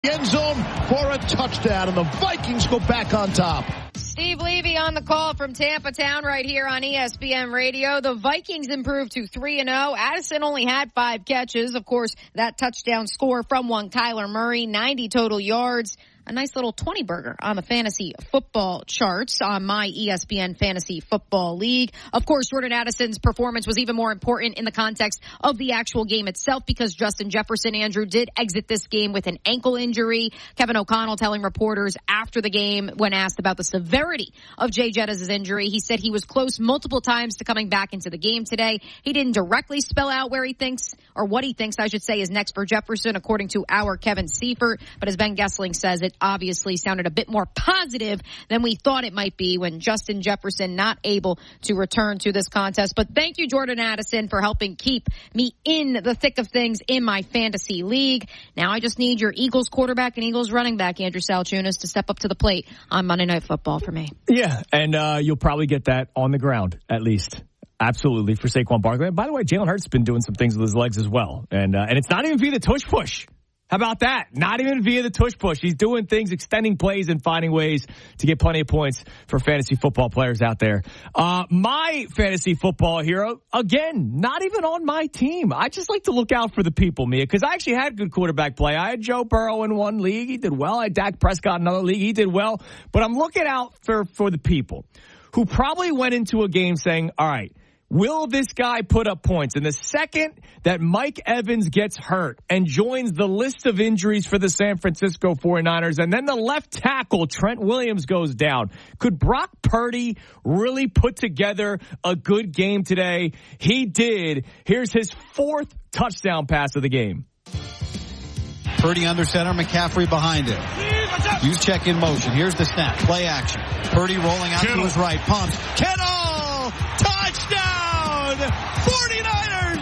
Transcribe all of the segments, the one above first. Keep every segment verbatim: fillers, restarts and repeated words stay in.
End zone for a touchdown, and the Vikings go back on top. Steve Levy on the call from Tampa Town right here on E S P N Radio. The Vikings improved to three and oh. Addison only had five catches. Of course, that touchdown score from one Kyler Murray, ninety total yards. A nice little twenty burger on the fantasy football charts on my E S P N Fantasy Football League. Of course, Jordan Addison's performance was even more important in the context of the actual game itself because Justin Jefferson, Andrew, did exit this game with an ankle injury. Kevin O'Connell telling reporters after the game when asked about the severity of Jay Jettis' injury, he said he was close multiple times to coming back into the game today. He didn't directly spell out where he thinks, or what he thinks, I should say, is next for Jefferson, according to our Kevin Seifert. But as Ben Gessling says, it obviously sounded a bit more positive than we thought it might be when Justin Jefferson not able to return to this contest. But thank you, Jordan Addison, for helping keep me in the thick of things in my fantasy league. Now I just need your Eagles quarterback and Eagles running back, Andrew Salchunas, to step up to the plate on Monday Night Football for me. Yeah, and uh, you'll probably get that on the ground, at least. Absolutely, for Saquon Barkley. By the way, Jalen Hurts has been doing some things with his legs as well. And uh, and it's not even via the tush push. How about that? Not even via the tush push. He's doing things, extending plays, and finding ways to get plenty of points for fantasy football players out there. Uh, my fantasy football hero, again, not even on my team. I just like to look out for the people, Mia, because I actually had good quarterback play. I had Joe Burrow in one league. He did well. I had Dak Prescott in another league. He did well. But I'm looking out for, for the people who probably went into a game saying, all right, will this guy put up points? And the second that Mike Evans gets hurt and joins the list of injuries for the San Francisco forty-niners, and then the left tackle, Trent Williams, goes down, could Brock Purdy really put together a good game today? He did. Here's his fourth touchdown pass of the game. Purdy under center, McCaffrey behind him. Use check in motion. Here's the snap. Play action. Purdy rolling out Kittle to his right. Pumps. Kittle! Touchdown! forty-niners!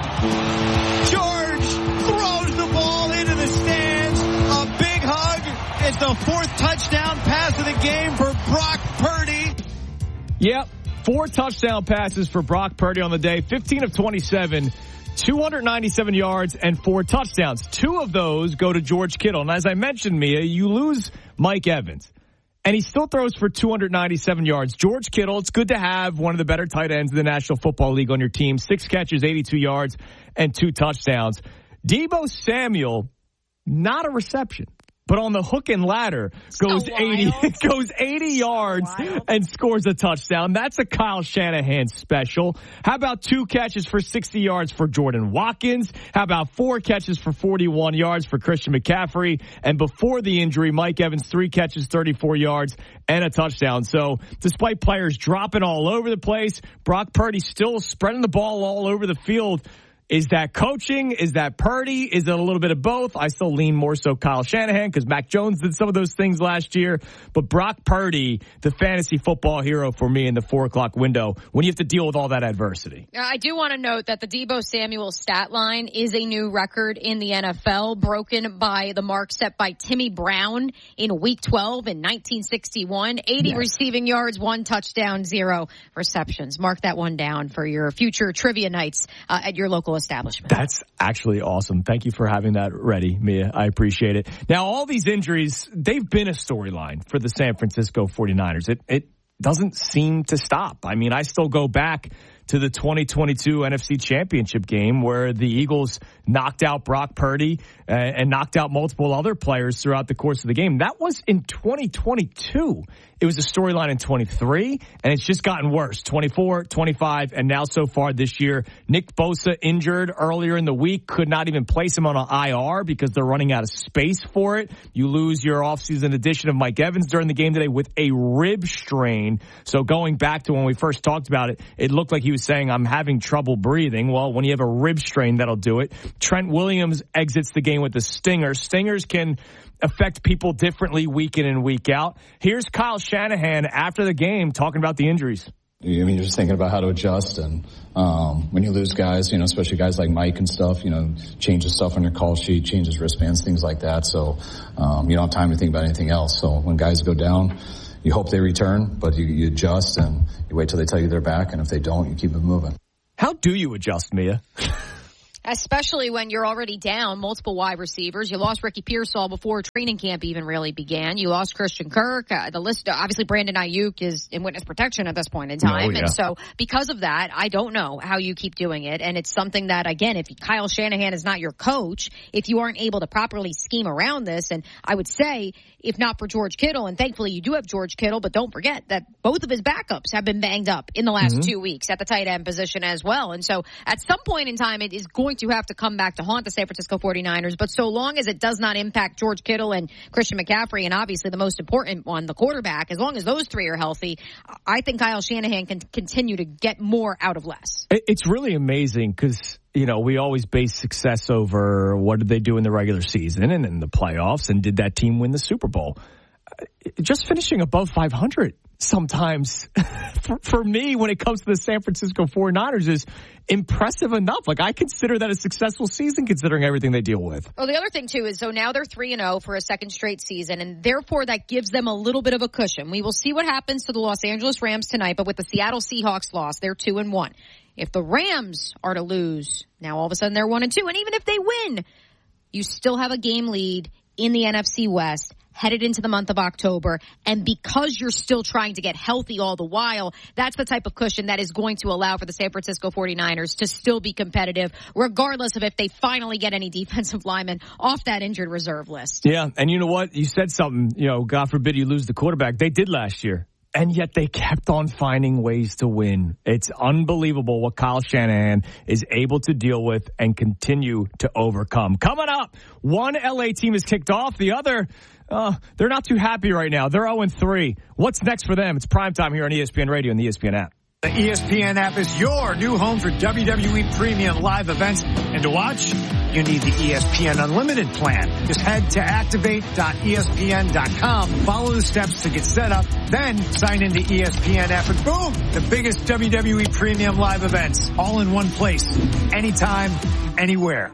George throws the ball into the stands. A big hug. It's the fourth touchdown pass of the game for Brock Purdy. Yep. Four touchdown passes for Brock Purdy on the day. fifteen of twenty-seven. two hundred ninety-seven yards and four touchdowns. Two of those go to George Kittle. And as I mentioned, Mia, you lose Mike Evans. And he still throws for two hundred ninety-seven yards. George Kittle, it's good to have one of the better tight ends in the National Football League on your team. Six catches, eighty-two yards, and two touchdowns. Deebo Samuel, not a reception. But on the hook and ladder, goes so eighty, goes eighty yards wild. And scores a touchdown. That's a Kyle Shanahan special. How about two catches for sixty yards for Jordan Watkins? How about four catches for forty-one yards for Christian McCaffrey? And before the injury, Mike Evans, three catches, thirty-four yards, and a touchdown. So despite players dropping all over the place, Brock Purdy still spreading the ball all over the field. Is that coaching? Is that Purdy? Is it a little bit of both? I still lean more so Kyle Shanahan because Mac Jones did some of those things last year. But Brock Purdy, the fantasy football hero for me in the four o'clock window when you have to deal with all that adversity. I do want to note that the Deebo Samuel stat line is a new record in the N F L, broken by the mark set by Timmy Brown in week twelve in nineteen sixty-one. eighty yes. receiving yards, one touchdown, zero receptions. Mark that one down for your future trivia nights uh, at your local establishment. That's actually awesome. Thank you for having that ready, Mia. I appreciate it. Now, all these injuries, they've been a storyline for the San Francisco forty-niners. It, it doesn't seem to stop. I mean, I still go back to the twenty twenty-two N F C Championship game where the Eagles knocked out Brock Purdy uh, and knocked out multiple other players throughout the course of the game. That was in twenty twenty-two. It was a storyline in twenty-three, and it's just gotten worse. twenty-four, twenty-five, and now so far this year. Nick Bosa injured earlier in the week. Could not even place him on an I R because they're running out of space for it. You lose your offseason addition of Mike Evans during the game today with a rib strain. So going back to when we first talked about it, it looked like he was saying, I'm having trouble breathing. Well, when you have a rib strain, that'll do it. Trent Williams exits the game with a stinger. Stingers can affect people differently week in and week out. Here's Kyle Shanahan after the game talking about the injuries. I mean, you're just thinking about how to adjust. And um, when you lose guys, you know, especially guys like Mike and stuff, you know, changes stuff on your call sheet, changes wristbands, things like that. So um, you don't have time to think about anything else. So when guys go down, you hope they return, but you, you adjust and you wait till they tell you they're back. And if they don't, you keep it moving. How do you adjust, Mia? Especially when you're already down multiple wide receivers. You lost Ricky Pearsall before training camp even really began. You lost Christian Kirk. Uh, the list, obviously Brandon Ayuk is in witness protection at this point in time. Oh, yeah. And so because of that, I don't know how you keep doing it. And it's something that, again, if Kyle Shanahan is not your coach, if you aren't able to properly scheme around this, and I would say, if not for George Kittle, and thankfully you do have George Kittle, but don't forget that both of his backups have been banged up in the last mm-hmm. two weeks at the tight end position as well. And so at some point in time, it is going to have to come back to haunt the San Francisco forty-niners. But so long as it does not impact George Kittle and Christian McCaffrey, and obviously the most important one, the quarterback, as long as those three are healthy, I think Kyle Shanahan can continue to get more out of less. It's really amazing because, you know, we always base success over what did they do in the regular season and in the playoffs, and did that team win the Super Bowl? Just finishing above five hundred sometimes for, for me when it comes to the San Francisco forty-niners is impressive enough. Like, I consider that a successful season considering everything they deal with. Well, the other thing too is, so now they're three and oh for a second straight season, and therefore that gives them a little bit of a cushion. We will see what happens to the Los Angeles Rams tonight, but with the Seattle Seahawks loss, they're two and one. If the Rams are to lose, now all of a sudden they're one and two, and even if they win, you still have a game lead in the N F C West headed into the month of October. And because you're still trying to get healthy all the while, that's the type of cushion that is going to allow for the San Francisco forty-niners to still be competitive, regardless of if they finally get any defensive linemen off that injured reserve list. Yeah, and you know what? You said something, you know, God forbid you lose the quarterback. They did last year. And yet they kept on finding ways to win. It's unbelievable what Kyle Shanahan is able to deal with and continue to overcome. Coming up, one L A team is kicked off. The other, uh, they're not too happy right now. They're oh and three. What's next for them? It's primetime here on E S P N Radio and the E S P N app. The E S P N app is your new home for W W E premium live events. And to watch, you need the E S P N Unlimited plan. Just head to activate dot E S P N dot com. Follow the steps to get set up. Then sign into E S P N app and boom, the biggest W W E premium live events all in one place. Anytime, anywhere.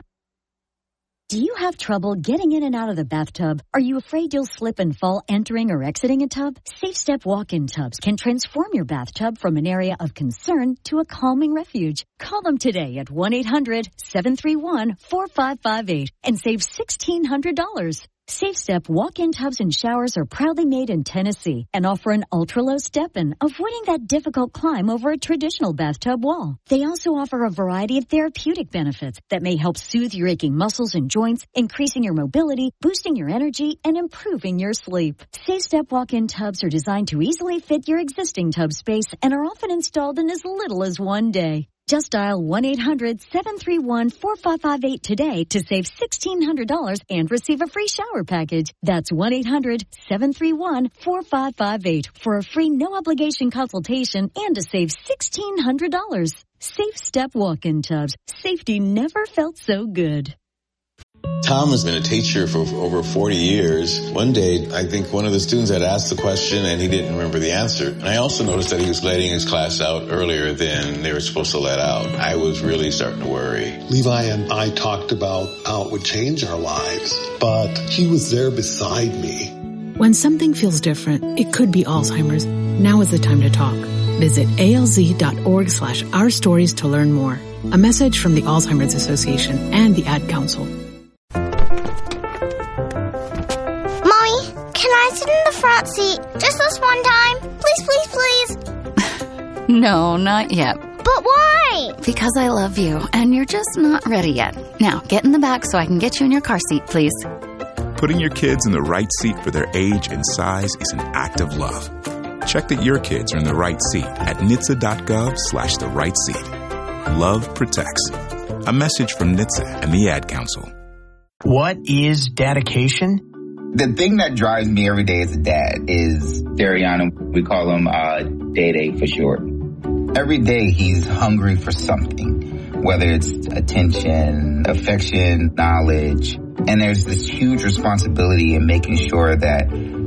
Do you have trouble getting in and out of the bathtub? Are you afraid you'll slip and fall entering or exiting a tub? SafeStep walk-in tubs can transform your bathtub from an area of concern to a calming refuge. Call them today at one eight hundred seven three one four five five eight and save sixteen hundred dollars. SafeStep walk-in tubs and showers are proudly made in Tennessee and offer an ultra-low step-in, avoiding that difficult climb over a traditional bathtub wall. They also offer a variety of therapeutic benefits that may help soothe your aching muscles and joints, increasing your mobility, boosting your energy, and improving your sleep. SafeStep walk-in tubs are designed to easily fit your existing tub space and are often installed in as little as one day. Just dial one eight hundred seven three one four five five eight today to save sixteen hundred dollars and receive a free shower package. That's one eight hundred seven three one four five five eight for a free no-obligation consultation and to save sixteen hundred dollars. Safe Step walk-in tubs. Safety never felt so good. Tom has been a teacher for over forty years. One day, I think one of the students had asked the question and he didn't remember the answer. And I also noticed that he was letting his class out earlier than they were supposed to let out. I was really starting to worry. Levi and I talked about how it would change our lives, but he was there beside me. When something feels different, it could be Alzheimer's. Now is the time to talk. Visit A L Z dot org slash our stories to learn more. A message from the Alzheimer's Association and the Ad Council. Can I sit in the front seat just this one time? Please, please, please. No, not yet. But why? Because I love you, and you're just not ready yet. Now, get in the back so I can get you in your car seat, please. Putting your kids in the right seat for their age and size is an act of love. Check that your kids are in the right seat at N H T S A dot gov slash the right seat. Love protects. A message from N H T S A and the Ad Council. What is dedication? The thing that drives me every day as a dad is Dariana. We call him uh, Day-Day for short. Every day he's hungry for something, whether it's attention, affection, knowledge. And there's this huge responsibility in making sure that